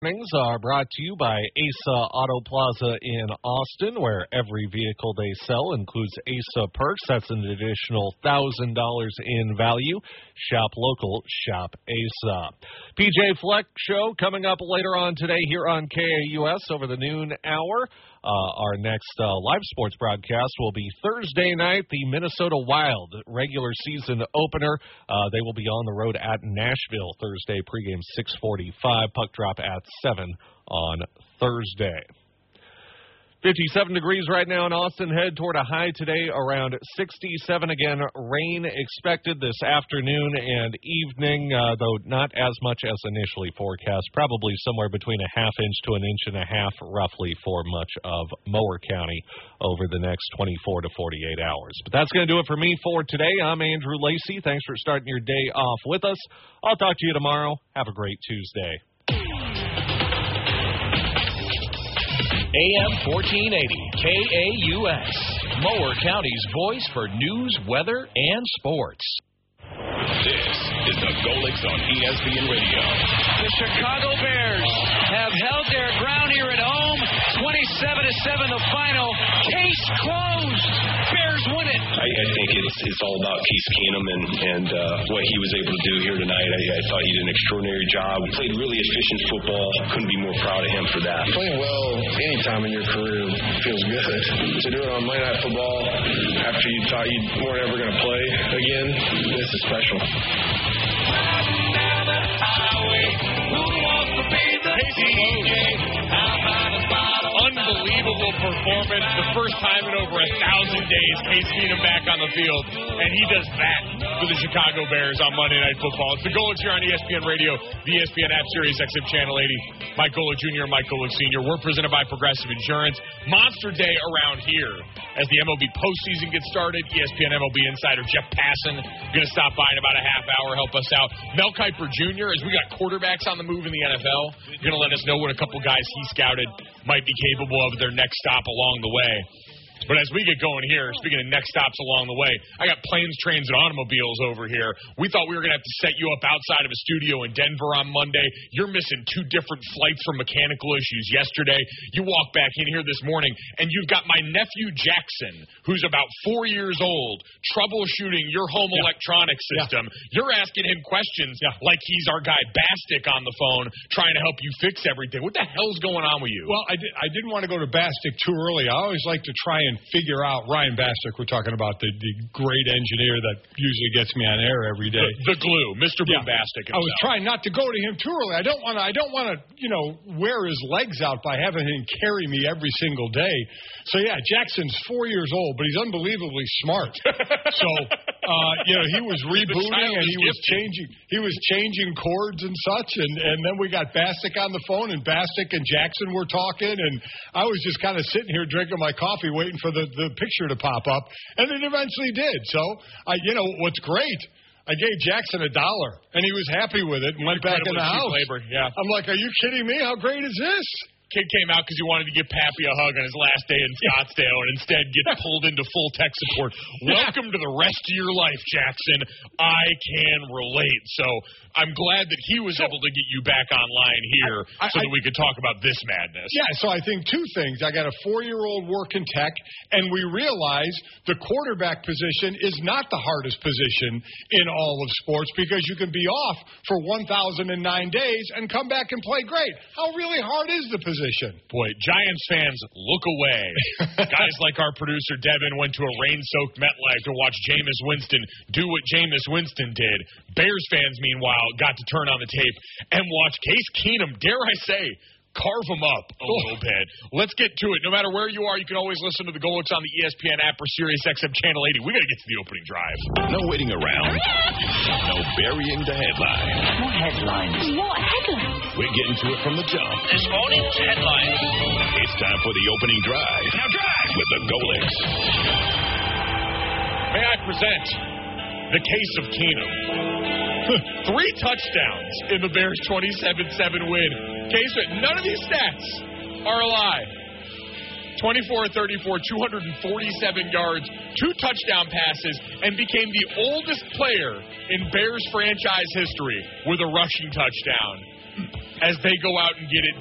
Mornings are brought to you by Asa Auto Plaza in Austin, where every vehicle they sell includes Asa perks. That's an additional $1,000 in value. Shop local, shop Asa. PJ Fleck Show coming up later on today here on KAUS over the noon hour. Our next live sports broadcast will be Thursday night, the Minnesota Wild regular season opener. They will be on the road at Nashville Thursday, pregame 6:45, puck drop at 7 on Thursday. 57 degrees right now in Austin. Head toward a high today around 67. Again, rain expected this afternoon and evening, though not as much as initially forecast. Probably somewhere between a half inch to an inch and a half, roughly, for much of Mower County over the next 24 to 48 hours. But that's going to do it for me for today. I'm Andrew Lacey. Thanks for starting your day off with us. I'll talk to you tomorrow. Have a great Tuesday. AM 1480, KAUS, Mower County's voice for news, weather, and sports. This is the Golics on ESPN Radio. The Chicago Bears have held their ground here at home. 27-7 the final. Case closed. Bears win it. I think it's all about Case Keenum and what he was able to do here tonight. I thought he did an extraordinary job. He played really efficient football. Couldn't be more proud of him for that. Playing well any time in your career feels good. To do it on Monday Night Football after you thought you weren't ever going to play again, this is special. Unbelievable performance. The first time in over 1,000 days, Case Keenum back on the field, and he does that for the Chicago Bears on Monday Night Football. It's the Golics here on ESPN Radio, the ESPN app, Sirius XM Channel 80. Mike Golic Jr. and Mike Golic Sr. We're presented by Progressive Insurance. Monster day around here as the MLB postseason gets started. ESPN MLB insider Jeff Passan going to stop by in about a half hour, help us out. Mel Kiper Jr., as we got quarterbacks on the move in the NFL, going to let us know what a couple guys he scouted might be capable of their next stop along the way. But as we get going here, speaking of next stops along the way, I got planes, trains, and automobiles over here. We thought we were going to have to set you up outside of a studio in Denver on Monday. You're missing 2 different flights from mechanical issues yesterday. You walk back in here this morning, and you've got my nephew Jackson, who's about 4 years old, troubleshooting your home electronic system. You're asking him questions like he's our guy Bastic on the phone, trying to help you fix everything. What the hell's going on with you? Well, I didn't want to go to Bastic too early. I always like to try and figure out Ryan Bastic. We're talking about the great engineer that usually gets me on air every day. The glue, Mr. Bombastic himself. I was trying not to go to him too early. I don't want to, wear his legs out by having him carry me every single day. So yeah, Jackson's 4 years old, but he's unbelievably smart. So he was rebooting and he was changing chords and such, and then we got Bastic on the phone, and Bastic and Jackson were talking, and I was just kind of sitting here drinking my coffee, waiting for the picture to pop up, and it eventually did. So, what's great, I gave Jackson $1, and he was happy with it and went back in the house. Labor, yeah. I'm like, are you kidding me? How great is this? Kid came out because he wanted to give Pappy a hug on his last day in Scottsdale and instead gets pulled into full tech support. Welcome to the rest of your life, Jackson. I can relate. So I'm glad that he was able to get you back online here so that we could talk about this madness. Yeah, so I think 2 things. I got a 4-year-old working tech, and we realize the quarterback position is not the hardest position in all of sports because you can be off for 1,009 days and come back and play great. How really hard is the position? Boy, Giants fans, look away. Guys like our producer, Devin, went to a rain-soaked MetLife to watch Jameis Winston do what Jameis Winston did. Bears fans, meanwhile, got to turn on the tape and watch Case Keenum, dare I say, carve them up a little bit. Let's get to it. No matter where you are, you can always listen to the Golics on the ESPN app or Sirius XM Channel 80. We got to get to the opening drive. No waiting around. No burying the headline. What headlines? What headlines? We're getting to it from the jump. This morning's headlines. It's time for the opening drive. Now drive with the Golics. May I present the case of Keenum. 3 touchdowns in the Bears' 27-7 win. Case, none of these stats are a lie. 24-34, 247 yards, 2 touchdown passes, and became the oldest player in Bears franchise history with a rushing touchdown. as they go out and get it